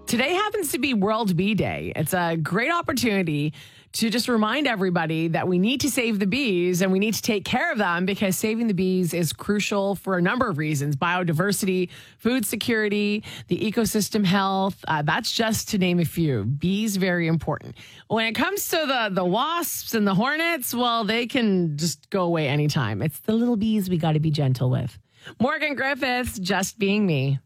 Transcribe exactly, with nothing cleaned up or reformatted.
Today happens to be World Bee Day. It's a great opportunity to just remind everybody that we need to save the bees and we need to take care of them because saving the bees is crucial for a number of reasons. Biodiversity, food security, the ecosystem health. Uh, that's just to name a few. Bees, very important. When it comes to the, the wasps and the hornets, well, they can just go away anytime. It's the little bees we got to be gentle with. Morgan Griffiths, Just Being Me.